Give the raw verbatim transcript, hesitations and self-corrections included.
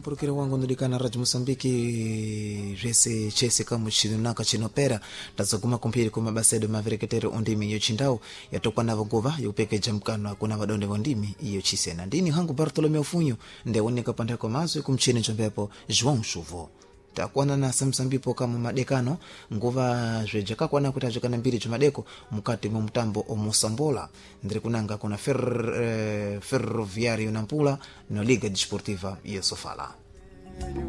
mpurukira wangu ndikana Radio Mosambiki jese chese kama chinonaka chinopera tazoguma kumpiri kuma basedo mavereketero ondimi iyo chindao yatokwa na vogova yupeke jamkano kuna vadonde vondimi iyo chisena ndini hangu Bartolomeo Funyo ndewoneka pandako mazo kumchine chombepo João Chuvo takuana na samsambipo kama madekano nguva zveja kwana kuti azvikana mbiri chumadeko mukati mu mutambo omusambola ndiri kunanga kuna fer eh, ferroviario Nampula no Liga Desportiva ya Sofala.